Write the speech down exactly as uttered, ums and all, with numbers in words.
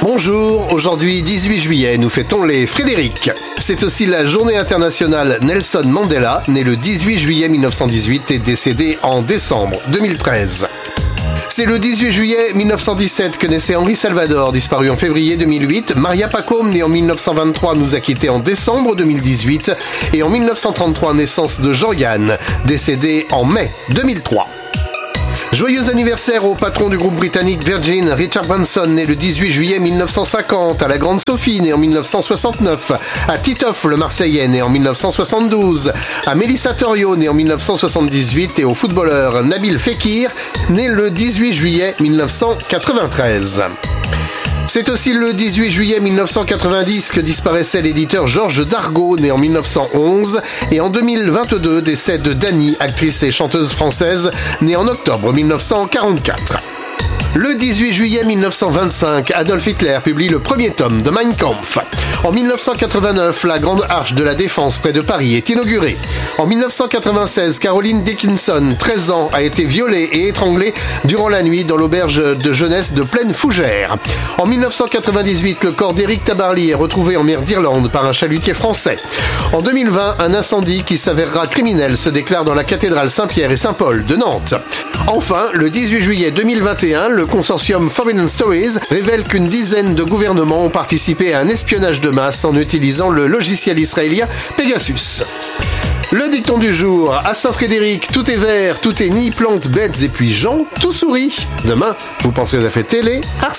Bonjour, aujourd'hui dix-huit juillet, nous fêtons les Frédéric. C'est aussi la journée internationale Nelson Mandela, né le dix-huit juillet mille neuf cent dix-huit et décédé en décembre deux mille treize. C'est le dix-huit juillet mille neuf cent dix-sept que naissait Henri Salvador, disparu en février deux mille huit. Maria Pacôme, née en mille neuf cent vingt-trois, nous a quittés en décembre deux mille dix-huit. Et en mille neuf cent trente-trois, naissance de Jean-Yann, décédé en mai deux mille trois. Joyeux anniversaire au patron du groupe britannique Virgin, Richard Branson, né le dix-huit juillet mille neuf cent cinquante, à la Grande Sophie, né en mille neuf cent soixante-neuf, à Titoff, le Marseillais, né en mille neuf cent soixante-douze, à Mélissa Torio, né en mille neuf cent soixante-dix-huit, et au footballeur Nabil Fekir, né le dix-huit juillet mille neuf cent quatre-vingt-treize. C'est aussi le dix-huit juillet mille neuf cent quatre-vingt-dix que disparaissait l'éditeur Georges Dargaud, né en mille neuf cent onze, et en deux mille vingt-deux, décès de Dany, actrice et chanteuse française, née en octobre mille neuf cent quarante-quatre. Le dix-huit juillet mille neuf cent vingt-cinq, Adolf Hitler publie le premier tome de Mein Kampf. En mille neuf cent quatre-vingt-neuf, la Grande Arche de la Défense près de Paris est inaugurée. En mille neuf cent quatre-vingt-seize, Caroline Dickinson, treize ans, a été violée et étranglée durant la nuit dans l'auberge de jeunesse de Plaine Fougère. En mille neuf cent quatre-vingt-dix-huit, le corps d'Éric Tabarly est retrouvé en mer d'Irlande par un chalutier français. En deux mille vingt, un incendie qui s'avérera criminel se déclare dans la cathédrale Saint-Pierre et Saint-Paul de Nantes. Enfin, le dix-huit juillet deux mille vingt et un, le consortium Forbidden Stories révèle qu'une dizaine de gouvernements ont participé à un espionnage de masse en utilisant le logiciel israélien Pegasus. Le dicton du jour, à Saint-Frédéric, tout est vert, tout est nids, plantes, bêtes et puis gens, tout sourit. Demain, vous penserez à la fête télé,